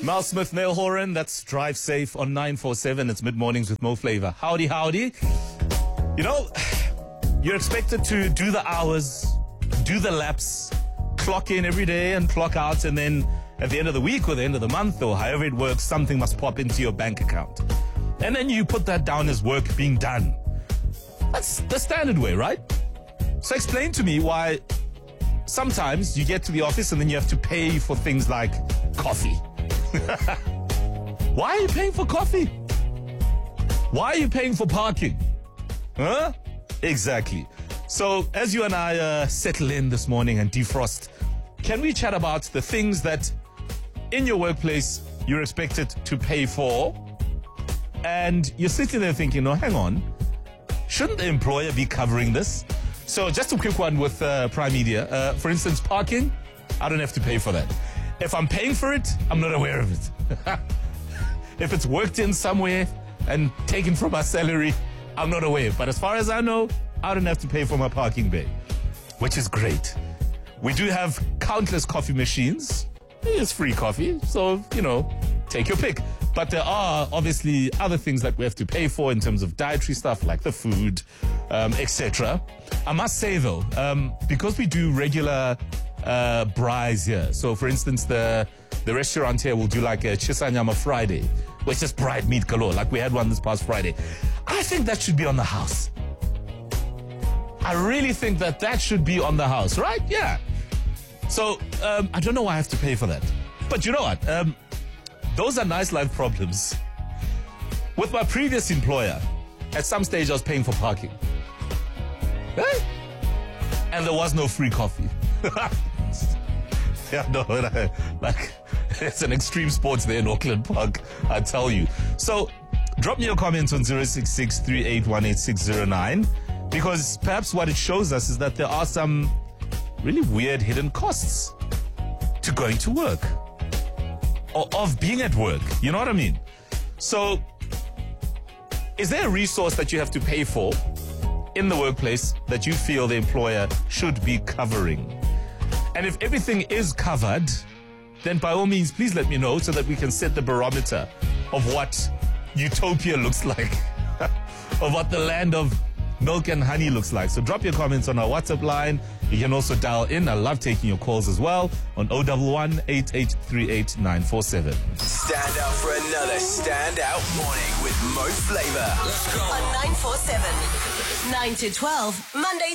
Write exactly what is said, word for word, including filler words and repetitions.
Mal Smith, Neil Horan, that's Drive Safe on nine four seven. It's mid-mornings with Mo Flavor. Howdy, howdy. You know, you're expected to do the hours, do the laps, clock in every day and clock out, and then at the end of the week or the end of the month or however it works, something must pop into your bank account. And then you put that down as work being done. That's the standard way, right? So explain to me why sometimes you get to the office and then you have to pay for things like coffee. Why are you paying for coffee? Why are you paying for parking? Huh? Exactly. So as you and I uh, settle in this morning and defrost, can we chat about the things that in your workplace you're expected to pay for, and you're sitting there thinking, no, hang on, shouldn't the employer be covering this? So just a quick one with uh, Prime Media. Uh, for instance, parking, I don't have to pay for that. If I'm paying for it, I'm not aware of it. If it's worked in somewhere and taken from my salary, I'm not aware. But as far as I know, I don't have to pay for my parking bay, which is great. We do have countless coffee machines. It's free coffee, so, you know, take your pick. But there are obviously other things that we have to pay for in terms of dietary stuff like the food, um, et cetera. I must say, though, um, because we do regular uh, braais here. So, for instance, the the restaurant here will do like a Chisanyama Friday, which is fried meat galore, like we had one this past Friday. I think that should be on the house. I really think that that should be on the house, right? Yeah. So, um, I don't know why I have to pay for that. But you know what? Um, those are nice life problems. With my previous employer, at some stage I was paying for parking. Right? And there was no free coffee. Yeah, no, like, it's an extreme sports there in Auckland Park, I tell you. So, drop me your comments on zero six six, three eight one, eight six zero nine, because perhaps what it shows us is that there are some really weird hidden costs to going to work or of being at work. You know what I mean? So, is there a resource that you have to pay for in the workplace that you feel the employer should be covering? And if everything is covered, then by all means, please let me know so that we can set the barometer of what utopia looks like, of what the land of milk and honey looks like. So drop your comments on our WhatsApp line. You can also dial in. I love taking your calls as well on zero one one, eight eight three eight, nine four seven. Stand up for another standout morning with Mo Flavor. Let's go. On nine four seven, nine to twelve, Monday